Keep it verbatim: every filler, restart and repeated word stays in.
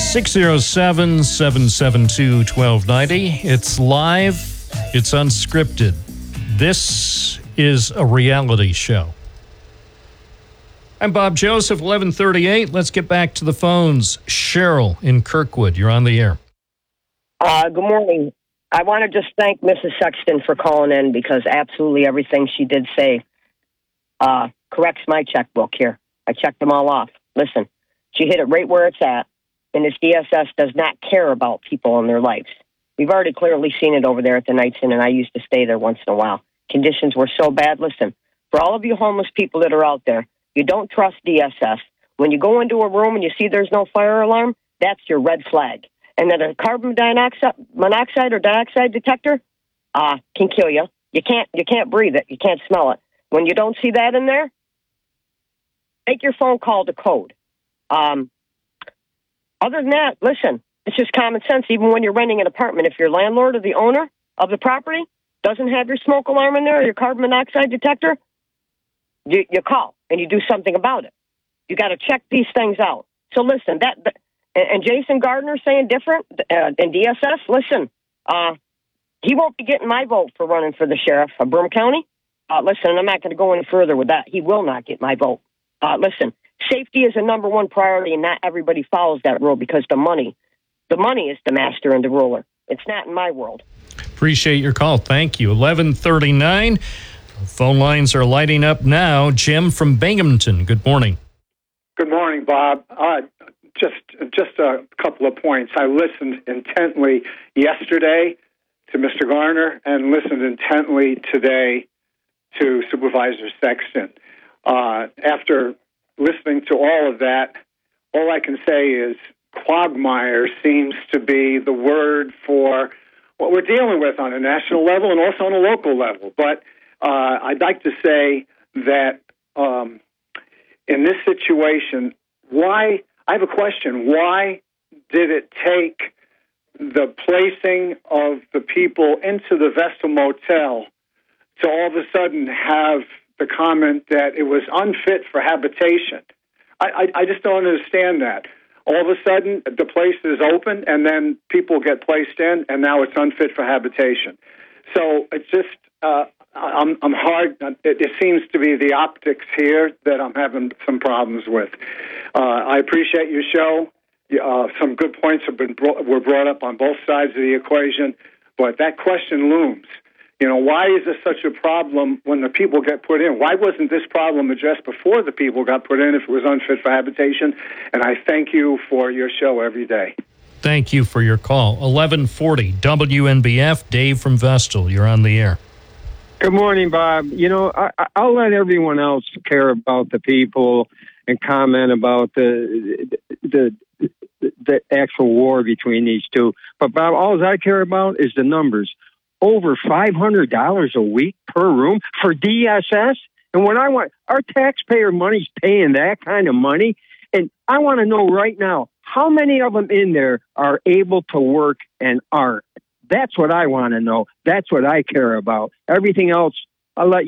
six oh seven, seven seven two, one two nine oh. It's live. It's unscripted. This is a reality show. I'm Bob Joseph, eleven thirty-eight. Let's get back to the phones. Cheryl in Kirkwood, you're on the air. Uh, good morning. I want to just thank Missus Sexton for calling in because absolutely everything she did say uh, corrects my checkbook here. I checked them all off. Listen, she hit it right where it's at, and this D S S does not care about people in their lives. We've already clearly seen it over there at the Knights Inn, and I used to stay there once in a while. Conditions were so bad. Listen, for all of you homeless people that are out there, you don't trust D S S. When you go into a room and you see there's no fire alarm, that's your red flag. And that a carbon dioxide, monoxide or dioxide detector uh, can kill you. You can't, you can't breathe it. You can't smell it. When you don't see that in there, make your phone call to code. Um, other than that, listen, it's just common sense. Even when you're renting an apartment, if your landlord or the owner of the property doesn't have your smoke alarm in there or your carbon monoxide detector, you, you call and you do something about it. You got to check these things out. So listen, that, that and Jason Gardner saying different uh, in D S S. Listen, uh, he won't be getting my vote for running for the sheriff of Broome County. Uh, listen, I'm not going to go any further with that. He will not get my vote. Uh, listen, safety is a number one priority, and not everybody follows that rule because the money, the money is the master and the ruler. It's not in my world. Appreciate your call. Thank you. eleven thirty-nine. Phone lines are lighting up now. Jim from Binghamton. Good morning. Good morning, Bob. Uh, just just a couple of points. I listened intently yesterday to Mister Garner and listened intently today to Supervisor Sexton. Uh, after listening to all of that, all I can say is quagmire seems to be the word for what we're dealing with on a national level and also on a local level. But uh, I'd like to say that um, in this situation, why, I have a question, why did it take the placing of the people into the Vestal Motel to all of a sudden have the comment that it was unfit for habitation? I, I, I just don't understand that. All of a sudden, the place is open, and then people get placed in, and now it's unfit for habitation. So it's just, uh, I'm, I'm hard. It, it seems to be the optics here that I'm having some problems with. Uh, I appreciate your show. Uh, some good points have been brought, were brought up on both sides of the equation, but that question looms. You know, why is this such a problem when the people get put in? Why wasn't this problem addressed before the people got put in if it was unfit for habitation? And I thank you for your show every day. Thank you for your call. eleven forty W N B F, Dave from Vestal. You're on the air. Good morning, Bob. You know, I, I'll let everyone else care about the people and comment about the the the actual war between these two. But, Bob, all I care about is the numbers. Over five hundred dollars a week per room for D S S. And when I want, our taxpayer money's paying that kind of money. And I want to know right now, how many of them in there are able to work and aren't? That's what I want to know. That's what I care about. Everything else, I'll let you